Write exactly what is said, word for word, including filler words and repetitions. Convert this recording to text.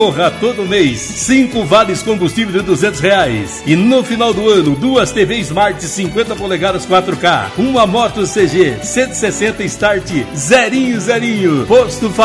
Porra, todo mês, cinco vales combustível de duzentos reais. E no final do ano, duas T V Smart cinquenta polegadas quatro K, uma moto C G cento e sessenta Start zerinho zerinho. Posto